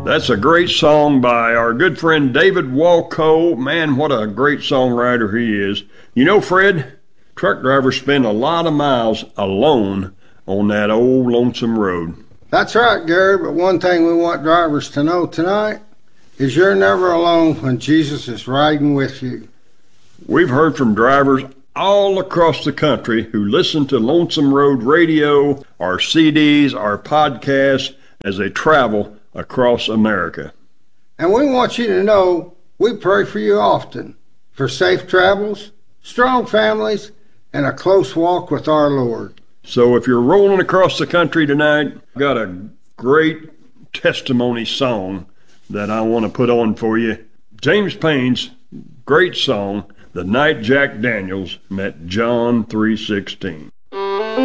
That's a great song by our good friend David Walco. Man, what a great songwriter he is. You know, Fred, truck drivers spend a lot of miles alone on that old lonesome road. That's right, Gary, but one thing we want drivers to know tonight is you're never alone when Jesus is riding with you. We've heard from drivers all across the country who listen to Lonesome Road Radio, our CDs, our podcasts as they travel across America. And we want you to know we pray for you often for safe travels, strong families, and a close walk with our Lord. So if you're rolling across the country tonight, I've got a great testimony song that I want to put on for you. James Payne's great song, The Night Jack Daniels Met John 3:16.